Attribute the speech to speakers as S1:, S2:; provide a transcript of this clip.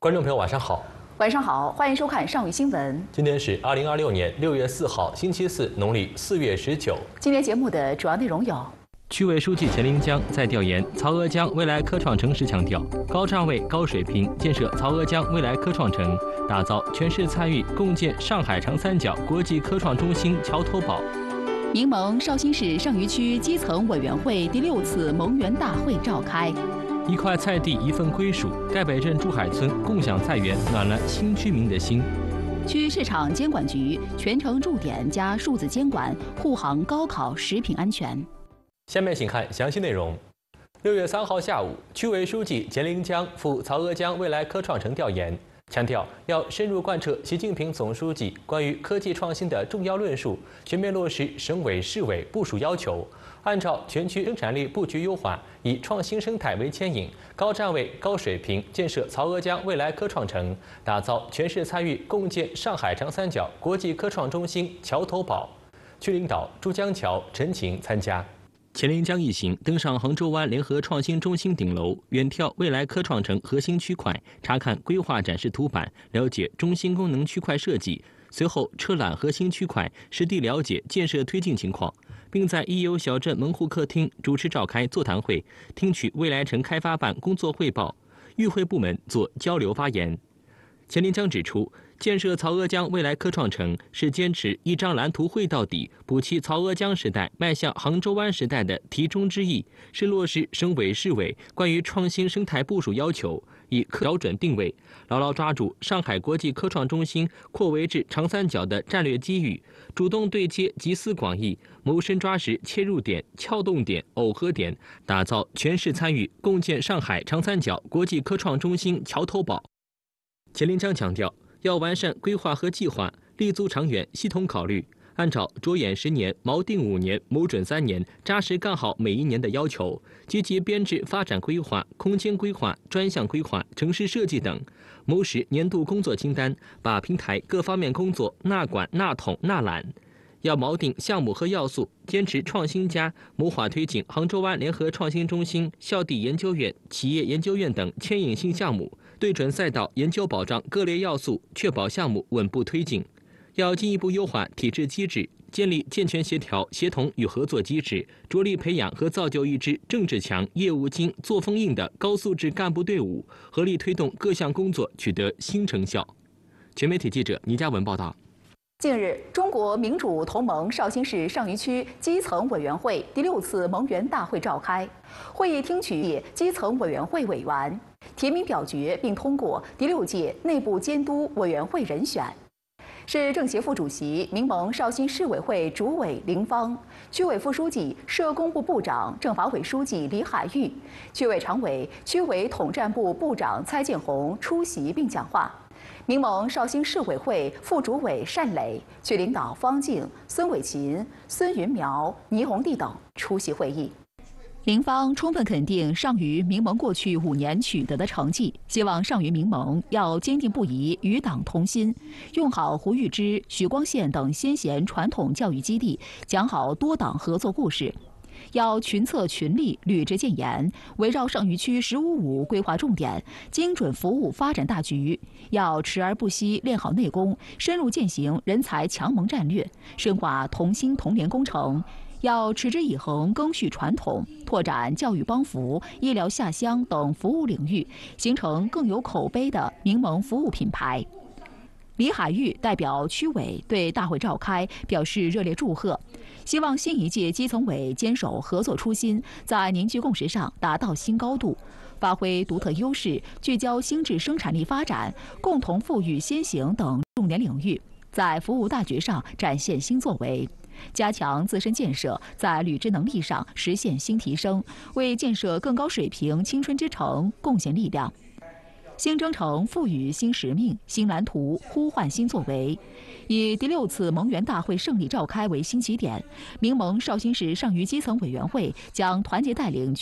S1: 观众朋友，晚上好。
S2: 晚上好，欢迎收看上午新闻。
S1: 今天是2026年6月4号，星期四，农历4月19。
S2: 今天节目的主要内容有：
S3: 区委书记钱林江在调研曹娥江未来科创城时强调，高站位、高水平建设曹娥江未来科创城，打造全市参与共建上海长三角国际科创中心桥头堡。
S2: 民盟绍兴市上虞区基层委员会第6次盟园大会召开。
S3: 一块菜地一份归属，岱北镇珠海村共享菜园暖了新居民的心。
S2: 区市场监管局全程驻点加数字监管，护航高考食品安全。
S1: 下面请看详细内容。6月3号下午，区委书记钱林江赴曹娥江未来科创城调研，强调要深入贯彻习近平总书记关于科技创新的重要论述，全面落实省委市委部署要求，按照全区生产力布局优化，以创新生态为牵引，高站位、高水平建设曹娥江未来科创城，打造全市参与共建上海长三角国际科创中心桥头堡。区领导朱江桥、陈晴参加。
S3: 钱林江一行登上杭州湾联合创新中心顶楼，远眺未来科创城核心区块，查看规划展示图版，了解中心功能区块设计。随后车览核心区块，实地了解建设推进情况，并在一游小镇门户客厅主持召开座谈会，听取未来城开发办工作汇报，与会部门做交流发言。钱林江指出，建设曹娥江未来科创城是坚持一张蓝图绘到底，补齐曹娥江时代迈向杭州湾时代的题中之意，是落实省委市委关于创新生态部署要求，以标准定位，牢牢抓住上海国际科创中心扩围至长三角的战略机遇，主动对接集思广益，谋深抓实切入点、撬动点、耦合点，打造全市参与共建上海长三角国际科创中心桥头堡。钱林江强调，要完善规划和计划，立足长远，系统考虑，按照着眼10年、锚定5年、谋准3年，扎实干好每一年的要求，积极编制发展规划、空间规划、专项规划、城市设计等，谋实年度工作清单，把平台各方面工作纳管、纳统、纳揽。要锚定项目和要素，坚持创新加，谋划推进杭州湾联合创新中心、校地研究院、企业研究院等牵引性项目，对准赛道研究保障各类要素，确保项目稳步推进。要进一步优化体制机制，建立健全协调、协同与合作机制，着力培养和造就一支政治强、业务精、作风硬的高素质干部队伍，合力推动各项工作取得新成效。全媒体记者倪嘉文报道。
S2: 近日，中国民主同盟绍兴市上虞区基层委员会第6次盟园大会召开。会议听取基层委员会委员，提名表决并通过第6届内部监督委员会人选。市政协副主席、民盟绍兴市委会主委林芳，区委副书记、社工部部长、政法委书记李海玉，区委常委、区委统战部部长蔡建红出席并讲话。民盟绍兴市委会副主委单磊、区领导方静、孙伟琴、孙云苗、倪红娣等出席会议。林芳充分肯定上虞民盟过去5年取得的成绩，希望上虞民盟要坚定不移与党同心，用好胡玉芝、许光宪等先贤传统教育基地，讲好多党合作故事。要群策群力，履职建言，围绕上虞区“15+5”规划重点，精准服务发展大局。要持而不息练好内功，深入践行人才强盟战略，深化同心同联工程。要持之以恒赓续传统，拓展教育帮扶、医疗下乡等服务领域，形成更有口碑的民盟服务品牌。李海玉代表区委对大会召开表示热烈祝贺，希望新一届基层委坚守合作初心，在凝聚共识上达到新高度，发挥独特优势，聚焦新质生产力发展、共同富裕先行等重点领域，在服务大局上展现新作为，加强自身建设，在履职能力上实现新提升，为建设更高水平青春之城贡献力量。新征程赋予新使命、新蓝图，呼唤新作为。以第6次盟园大会胜利召开为新起点，民盟绍兴市上虞基层委员会将团结带领